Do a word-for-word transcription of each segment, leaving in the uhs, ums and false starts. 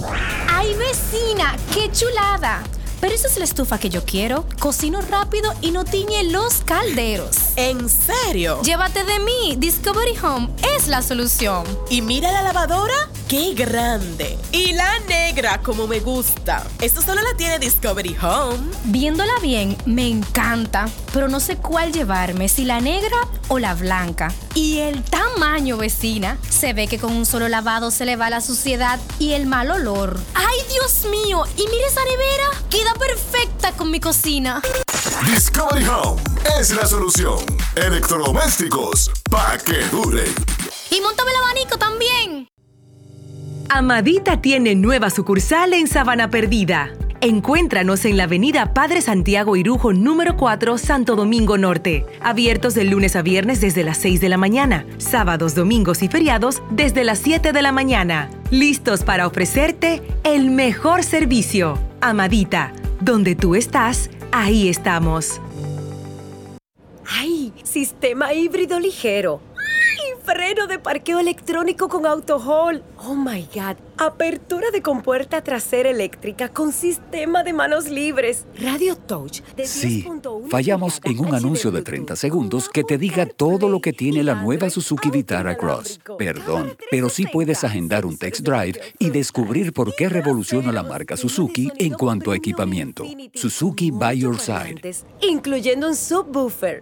¡Ay, vecina! ¡Qué chulada! Pero esa es la estufa que yo quiero. Cocino rápido y no tiñe los calderos. ¿En serio? Llévate de mí. Discovery Home es la solución. Y mira la lavadora, ¡qué grande! Y la negra, como me gusta. Esto solo la tiene Discovery Home. Viéndola bien, me encanta. Pero no sé cuál llevarme, si la negra o la blanca. Y el tamaño, vecina. Se ve que con un solo lavado se le va la suciedad y el mal olor. ¡Ay, Dios mío! Y mira esa nevera. Queda perfecta con mi cocina. Discovery Home es la solución. Electrodomésticos pa' que duren. Y móntame el abanico también. Amadita tiene nueva sucursal en Sabana Perdida. Encuéntranos en la avenida Padre Santiago Irujo número cuatro, Santo Domingo Norte. Abiertos de lunes a viernes desde las seis de la mañana. Sábados, domingos y feriados desde las siete de la mañana. Listos para ofrecerte el mejor servicio. Amadita, donde tú estás, ahí estamos. ¡Ay! Sistema híbrido ligero. ¡Ay! Freno de parqueo electrónico con AutoHold. ¡Oh, my God! Apertura de compuerta trasera eléctrica con sistema de manos libres. Radio Touch. De sí, fallamos en un anuncio de treinta segundos que te diga todo lo que tiene la nueva Suzuki Vitara Cross. Perdón, pero sí puedes agendar un test drive y descubrir por qué revoluciona la marca Suzuki en cuanto a equipamiento. Suzuki by your side. Incluyendo un subwoofer.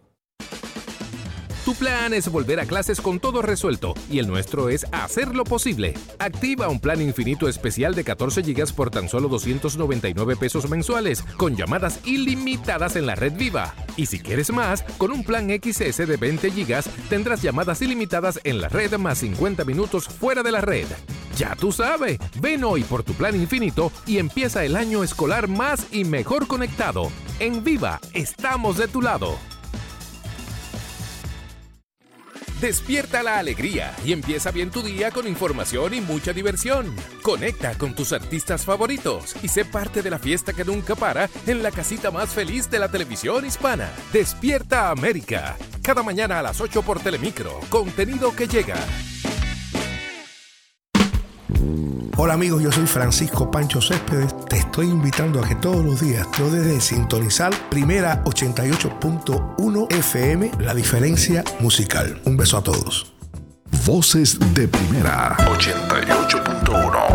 Tu plan es volver a clases con todo resuelto y el nuestro es hacerlo posible. Activa un plan infinito especial de catorce gigas por tan solo doscientos noventa y nueve pesos mensuales con llamadas ilimitadas en la red Viva. Y si quieres más, con un plan X S de veinte gigas tendrás llamadas ilimitadas en la red más cincuenta minutos fuera de la red. Ya tú sabes, ven hoy por tu plan infinito y empieza el año escolar más y mejor conectado. En Viva, estamos de tu lado. Despierta la alegría y empieza bien tu día con información y mucha diversión. Conecta con tus artistas favoritos y sé parte de la fiesta que nunca para en la casita más feliz de la televisión hispana. Despierta América. Cada mañana a las ocho por Telemicro. Contenido que llega. Hola amigos, yo soy Francisco Pancho Céspedes. Te estoy invitando a que todos los días no dejes de sintonizar Primera ochenta y ocho punto uno F M, La Diferencia Musical. Un beso a todos. Voces de Primera ochenta y ocho punto uno.